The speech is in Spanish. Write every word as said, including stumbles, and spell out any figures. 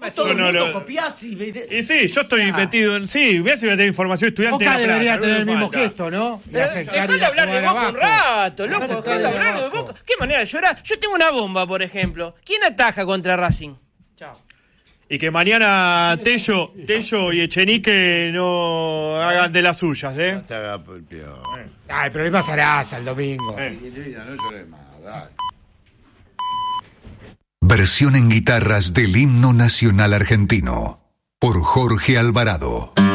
Acá todo Yo el no mundo lo- copiás y... Y sí, yo estoy Ah. metido en... Sí, voy a ver si información estudiante Boca de La Plata, debería no tener me el mismo falta. gesto, ¿no? Y Eh, aceptar ir Dejale a hablar de jugar a Boca un Vasco. rato, loco. Dejale Dejale hablar de hablar de Vasco. Boca. ¿Qué manera de llorar? Yo tengo una bomba, por ejemplo. ¿Quién ataja contra Racing? Chao. Y que mañana Tello, Tello y Echenique no hagan de las suyas, ¿eh? No te haga el peor. Ah, el problema es Arasa el domingo. Eh. Guillerina, no llores más, dale. Versión en guitarras del himno nacional argentino por Jorge Alvarado.